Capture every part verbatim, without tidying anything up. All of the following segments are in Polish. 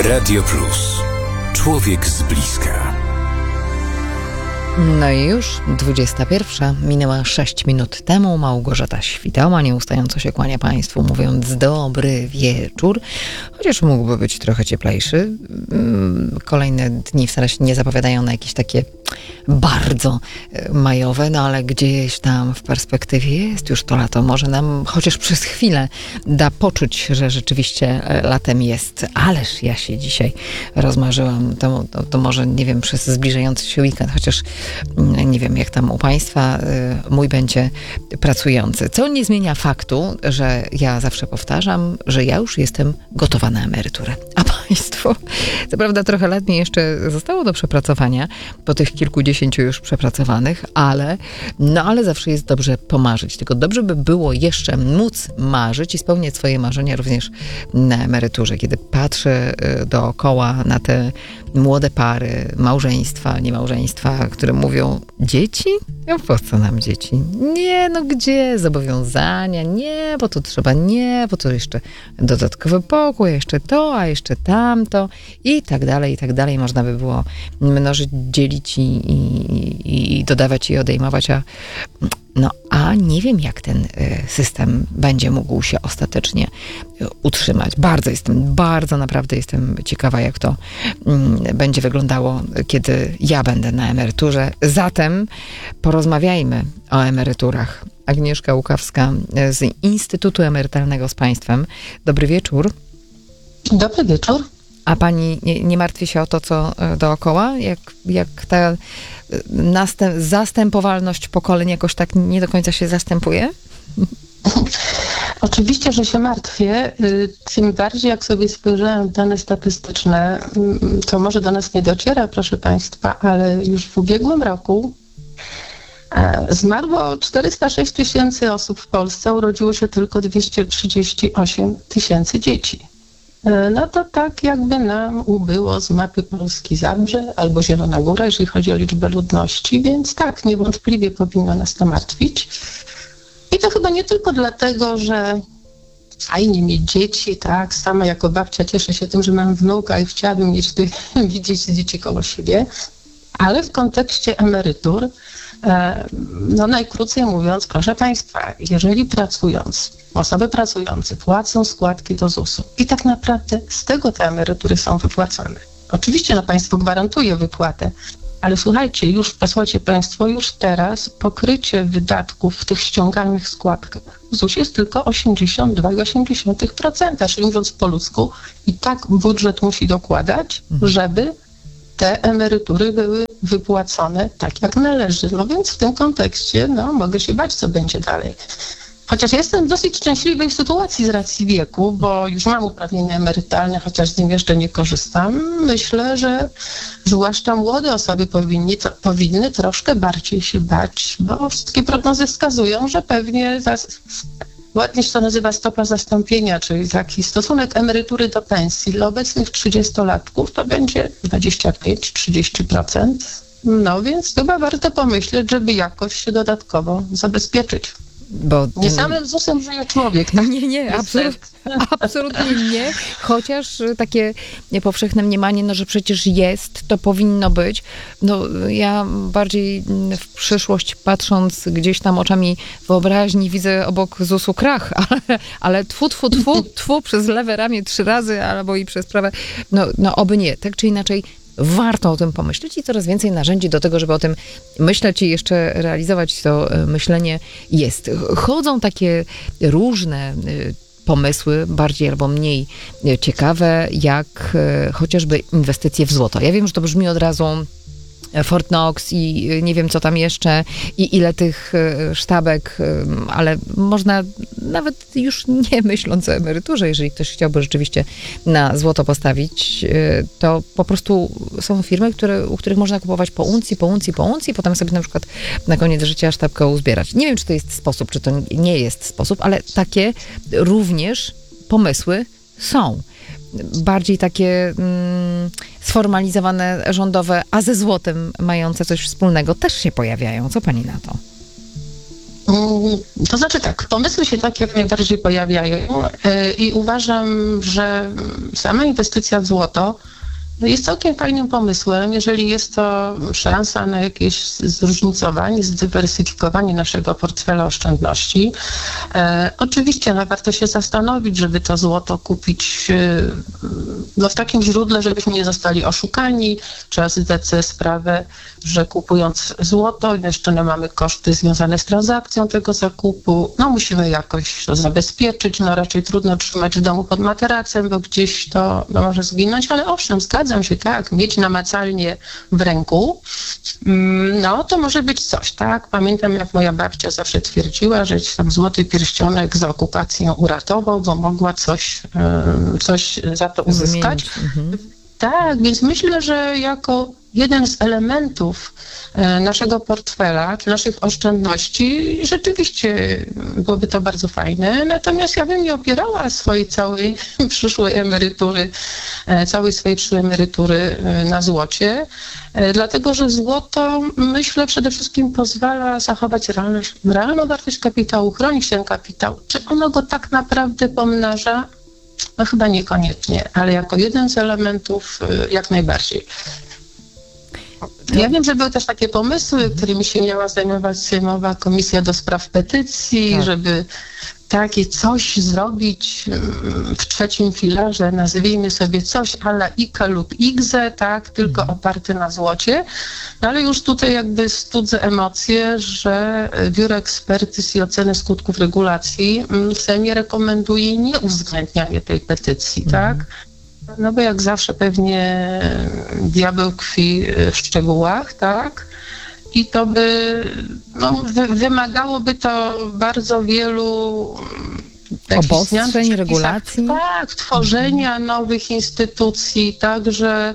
Radio Plus. Człowiek z bliska. No i już dwudziesta pierwsza, minęła sześć minut temu. Małgorzata Świtała nieustająco się kłania Państwu, mówiąc dobry wieczór. Chociaż mógłby być trochę cieplejszy. Kolejne dni wcale się nie zapowiadają na jakieś takie bardzo majowe, no ale gdzieś tam w perspektywie jest już to lato. Może nam chociaż przez chwilę da poczuć, że rzeczywiście latem jest. Ależ ja się dzisiaj rozmarzyłam. To, to, to może, nie wiem, przez zbliżający się weekend, chociaż nie wiem, jak tam u Państwa, mój będzie pracujący. Co nie zmienia faktu, że ja zawsze powtarzam, że ja już jestem gotowa na emeryturę. A Państwo, co prawda trochę lat mi jeszcze zostało do przepracowania, po tych kilkudziesięciu już przepracowanych, ale no ale zawsze jest dobrze pomarzyć. Tylko dobrze by było jeszcze móc marzyć i spełniać swoje marzenia również na emeryturze. Kiedy patrzę dookoła na te młode pary, małżeństwa, niemałżeństwa, które mówią, dzieci? No po co nam dzieci? Nie, no gdzie? Zobowiązania? Nie, bo tu trzeba nie, bo to jeszcze dodatkowy pokój, jeszcze to, a jeszcze tamto i tak dalej, i tak dalej. Można by było mnożyć, dzielić i, i, i dodawać i odejmować, a no, a nie wiem, jak ten system będzie mógł się ostatecznie utrzymać. Bardzo jestem, bardzo naprawdę jestem ciekawa, jak to będzie wyglądało, kiedy ja będę na emeryturze. Zatem porozmawiajmy o emeryturach. Agnieszka Łukawska z Instytutu Emerytalnego z Państwem. Dobry wieczór. Dobry wieczór. A pani nie, nie martwi się o to, co dookoła? Jak, jak ta następ, zastępowalność pokoleń jakoś tak nie do końca się zastępuje? Oczywiście, że się martwię. Tym bardziej, jak sobie spojrzałem w dane statystyczne, to może do nas nie dociera, proszę Państwa, ale już w ubiegłym roku zmarło czterysta sześć tysięcy osób w Polsce, urodziło się tylko dwieście trzydzieści osiem tysięcy dzieci. No to tak jakby nam ubyło z mapy Polski Zabrze albo Zielona Góra, jeżeli chodzi o liczbę ludności, więc tak, niewątpliwie powinno nas to martwić. I to chyba nie tylko dlatego, że fajnie mieć dzieci, tak, sama jako babcia cieszę się tym, że mam wnuka i chciałabym mieć ty, widzieć dzieci koło siebie, ale w kontekście emerytur, no najkrócej mówiąc, proszę Państwa, jeżeli pracując, osoby pracujące płacą składki do zusu i tak naprawdę z tego te emerytury są wypłacane. Oczywiście no państwo gwarantuje wypłatę, ale słuchajcie, już posłuchajcie Państwo, już teraz pokrycie wydatków w tych ściąganych składkach w zusie jest tylko osiemdziesiąt dwa przecinek osiem procent, czyli mówiąc po ludzku, i tak budżet musi dokładać, mhm. żeby te emerytury były wypłacone tak, jak należy. No więc w tym kontekście no, mogę się bać, co będzie dalej. Chociaż jestem w dosyć szczęśliwej sytuacji z racji wieku, bo już mam uprawnienia emerytalne, chociaż z nim jeszcze nie korzystam. Myślę, że zwłaszcza młode osoby powinni, to, powinny troszkę bardziej się bać, bo wszystkie prognozy wskazują, że pewnie zas, ładnie się to nazywa stopa zastąpienia, czyli taki stosunek emerytury do pensji dla obecnych trzydziestolatków to będzie dwadzieścia pięć do trzydziestu procent. No więc chyba warto pomyśleć, żeby jakoś się dodatkowo zabezpieczyć. Bo nie samym zusem żyje człowiek. No nie, nie, absolut, absolutnie nie. Chociaż takie powszechne mniemanie, no, że przecież jest, to powinno być. No ja bardziej w przyszłość patrząc gdzieś tam oczami wyobraźni widzę obok zusu krach, ale, ale tfu, tfu, tfu, tfu, przez lewe ramię trzy razy albo i przez prawe. No, no oby nie. Tak czy inaczej warto o tym pomyśleć i coraz więcej narzędzi do tego, żeby o tym myśleć i jeszcze realizować to myślenie jest. Chodzą takie różne pomysły, bardziej albo mniej ciekawe, jak chociażby inwestycje w złoto. Ja wiem, że to brzmi od razu Fort Knox i nie wiem co tam jeszcze i ile tych sztabek, ale można nawet już nie myśląc o emeryturze, jeżeli ktoś chciałby rzeczywiście na złoto postawić, to po prostu są firmy, które, u których można kupować po uncji, po uncji, po uncji, potem sobie na przykład na koniec życia sztabkę uzbierać. Nie wiem, czy to jest sposób, czy to nie jest sposób, ale takie również pomysły są. Bardziej takie mm, sformalizowane, rządowe, a ze złotem mające coś wspólnego też się pojawiają. Co pani na to? To znaczy tak, pomysły się tak jak najbardziej pojawiają i uważam, że sama inwestycja w złoto jest całkiem fajnym pomysłem, jeżeli jest to szansa na jakieś zróżnicowanie, zdywersyfikowanie naszego portfela oszczędności. E, oczywiście no, warto się zastanowić, żeby to złoto kupić e, no, w takim źródle, żebyśmy nie zostali oszukani. Trzeba zdać sobie sprawę, że kupując złoto, jeszcze no, mamy koszty związane z transakcją tego zakupu. No musimy jakoś to zabezpieczyć, no raczej trudno trzymać w domu pod materacem, bo gdzieś to no, może zginąć, ale owszem, zgadzam się, tak, mieć namacalnie w ręku, no to może być coś, tak. Pamiętam, jak moja babcia zawsze twierdziła, że tam złoty pierścionek za okupację uratował, bo mogła coś, coś za to uzyskać. Mhm. Tak, więc myślę, że jako jeden z elementów naszego portfela, czy naszych oszczędności, rzeczywiście byłoby to bardzo fajne. Natomiast ja bym nie opierała swojej całej przyszłej emerytury, całej swojej przyszłej emerytury na złocie, dlatego że złoto, myślę, przede wszystkim pozwala zachować realne, realną wartość kapitału, chronić ten kapitał. Czy ono go tak naprawdę pomnaża? No chyba niekoniecznie, ale jako jeden z elementów jak najbardziej. Ja wiem, że były też takie pomysły, którymi się miała zajmować Sejmowa Komisja do Spraw Petycji, tak. żeby takie coś zrobić w trzecim filarze, nazwijmy sobie coś a la I K E lub I G Z E, tak, tylko mhm. oparte na złocie. No ale już tutaj jakby studzę emocje, że Biuro Ekspertyz i Oceny Skutków Regulacji w Sejmie rekomenduje nieuwzględnianie tej petycji, mhm. tak? No bo jak zawsze pewnie diabeł tkwi w szczegółach, tak? I to by, no, wy, wymagałoby to bardzo wielu obostrzeń, regulacji. Tak, tworzenia nowych instytucji, także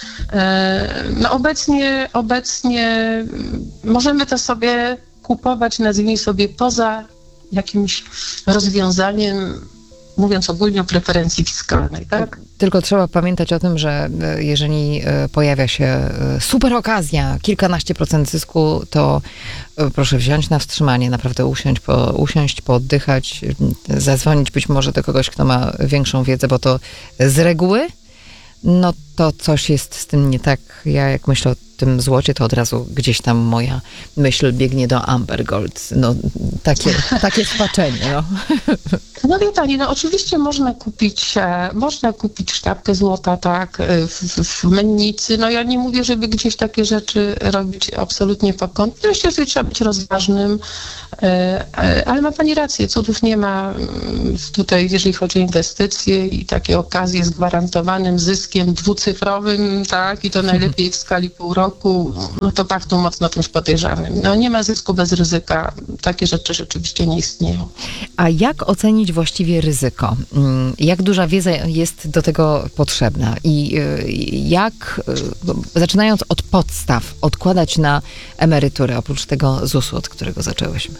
e, no obecnie, obecnie możemy to sobie kupować, nazwijmy sobie, poza jakimś rozwiązaniem, mówiąc ogólnie o preferencji fiskalnej, tak? Tylko trzeba pamiętać o tym, że jeżeli pojawia się super okazja, kilkanaście procent zysku, to proszę wziąć na wstrzymanie, naprawdę usiąść, po, usiąść, pooddychać, zadzwonić być może do kogoś, kto ma większą wiedzę, bo to z reguły, no to coś jest z tym nie tak. Ja jak myślę o tym złocie, to od razu gdzieś tam moja myśl biegnie do Amber Gold. No takie, takie spaczenie, no. No wie pani, no oczywiście można kupić, e, można kupić sztabkę złota, tak, w, w mennicy. No ja nie mówię, żeby gdzieś takie rzeczy robić absolutnie pokątnie. Wreszcie że trzeba być rozważnym, e, e, ale ma pani rację, cudów nie ma tutaj, jeżeli chodzi o inwestycje i takie okazje z gwarantowanym zyskiem dwucyfrowym, tak, i to najlepiej w skali pół roku, no to pachną mocno czymś podejrzanym. No nie ma zysku bez ryzyka. Takie rzeczy rzeczywiście nie istnieją. A jak ocenić właściwie ryzyko? Jak duża wiedza jest do tego potrzebna? I jak, zaczynając od podstaw, odkładać na emeryturę, oprócz tego zusu, od którego zaczęłyśmy?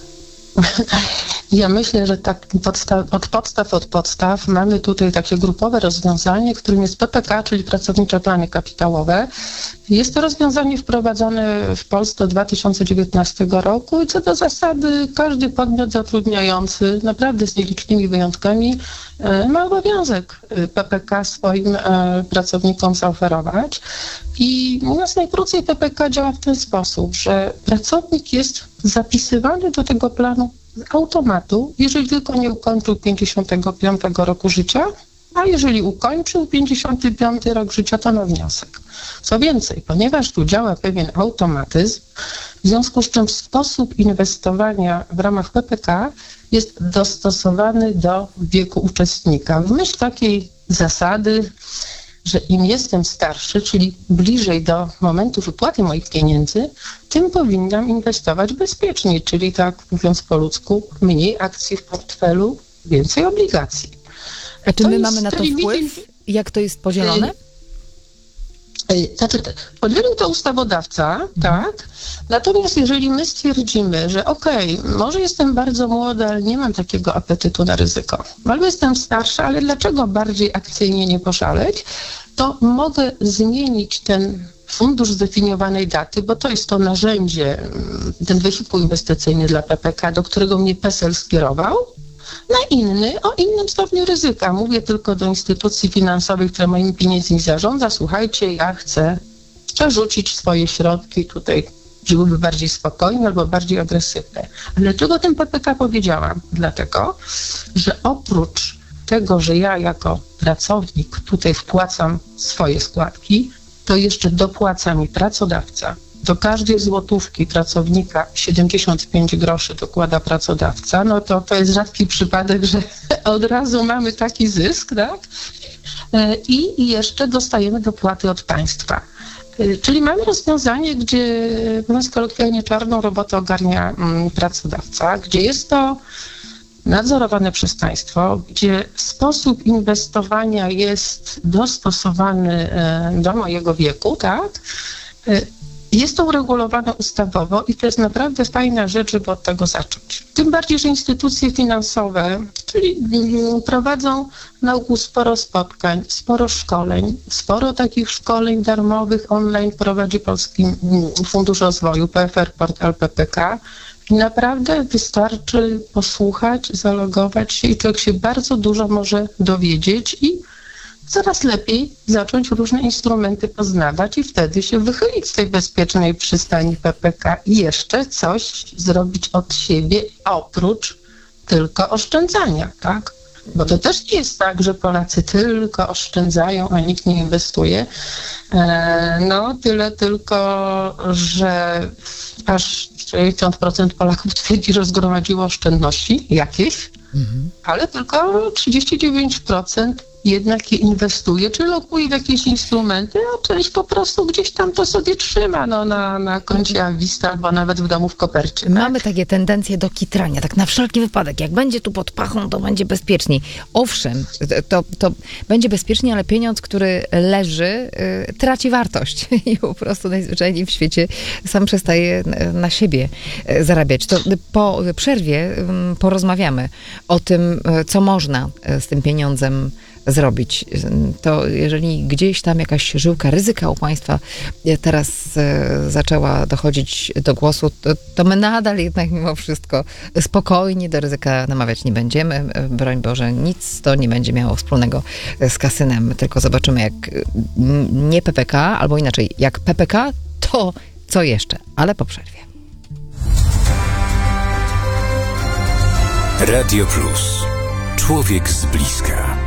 Ja myślę, że tak podstaw, od podstaw, od podstaw mamy tutaj takie grupowe rozwiązanie, którym jest P P K, czyli Pracownicze Plany Kapitałowe. Jest to rozwiązanie wprowadzone w Polsce od dwa tysiące dziewiętnastego roku i co do zasady każdy podmiot zatrudniający, naprawdę z nielicznymi wyjątkami, ma obowiązek P P K swoim pracownikom zaoferować. I mówiąc najkrócej, P P K działa w ten sposób, że pracownik jest zapisywany do tego planu z automatu, jeżeli tylko nie ukończył pięćdziesiątego piątego roku życia, a jeżeli ukończył pięćdziesiąty piąty rok życia, to na wniosek. Co więcej, ponieważ tu działa pewien automatyzm, w związku z czym sposób inwestowania w ramach P P K jest dostosowany do wieku uczestnika. W myśl takiej zasady, że im jestem starszy, czyli bliżej do momentu wypłaty moich pieniędzy, tym powinnam inwestować bezpieczniej, czyli tak mówiąc po ludzku, mniej akcji w portfelu, więcej obligacji. A czy my mamy na to wpływ? Jak to jest podzielone? Znaczy, podzielił to ustawodawca, mhm. tak, natomiast jeżeli my stwierdzimy, że okej, okay, może jestem bardzo młoda, ale nie mam takiego apetytu na ryzyko, albo jestem starsza, ale dlaczego bardziej akcyjnie nie poszaleć, to mogę zmienić ten fundusz zdefiniowanej daty, bo to jest to narzędzie, ten wehikuł inwestycyjny dla P P K, do którego mnie P E S E L skierował, na inny, o innym stopniu ryzyka. Mówię tylko do instytucji finansowych, które moimi pieniędzmi zarządza. Słuchajcie, ja chcę przerzucić swoje środki tutaj, żeby były bardziej spokojne albo bardziej agresywne. Ale dlaczego o tym P P K powiedziałam? Dlatego, że oprócz tego, że ja jako pracownik tutaj wpłacam swoje składki, to jeszcze dopłaca mi pracodawca. Do każdej złotówki pracownika siedemdziesiąt pięć groszy dokłada pracodawca, no to to jest rzadki przypadek, że od razu mamy taki zysk, tak? I jeszcze dostajemy dopłaty od państwa. Czyli mamy rozwiązanie, gdzie, mówiąc kolokwialnie, czarną robotę ogarnia pracodawca, gdzie jest to nadzorowane przez państwo, gdzie sposób inwestowania jest dostosowany do mojego wieku, tak? Jest to uregulowane ustawowo i to jest naprawdę fajna rzecz, żeby od tego zacząć. Tym bardziej, że instytucje finansowe, czyli prowadzą na ogół sporo spotkań, sporo szkoleń, sporo takich szkoleń darmowych online prowadzi Polski Fundusz Rozwoju, P F R, portal P P K. I naprawdę wystarczy posłuchać, zalogować się i człowiek się bardzo dużo może dowiedzieć i coraz lepiej zacząć różne instrumenty poznawać i wtedy się wychylić z tej bezpiecznej przystani P P K i jeszcze coś zrobić od siebie oprócz tylko oszczędzania, tak? Bo to też nie jest tak, że Polacy tylko oszczędzają, a nikt nie inwestuje. No tyle tylko, że aż sześćdziesiąt procent Polaków twierdzi, że zgromadziło oszczędności jakieś, mhm. ale tylko trzydzieści dziewięć procent jednak je inwestuje, czy lokuje w jakieś instrumenty, a część po prostu gdzieś tam to sobie trzyma no, na, na koncie Avista albo nawet w domu w kopercie. Mamy tak? takie tendencje do kitrania, tak na wszelki wypadek. Jak będzie tu pod pachą, to będzie bezpieczniej. Owszem, to, to będzie bezpiecznie, ale pieniądz, który leży, y, traci wartość i po prostu najzwyczajniej w świecie sam przestaje na siebie zarabiać. To po przerwie y, porozmawiamy o tym, co można z tym pieniądzem zrobić. To jeżeli gdzieś tam jakaś żyłka ryzyka u państwa teraz e, zaczęła dochodzić do głosu, to, to my nadal jednak mimo wszystko spokojnie do ryzyka namawiać nie będziemy. Broń Boże, nic to nie będzie miało wspólnego z kasynem, tylko zobaczymy jak nie P P K, albo inaczej, jak P P K, to co jeszcze, ale po przerwie. Radio Plus. Człowiek z bliska.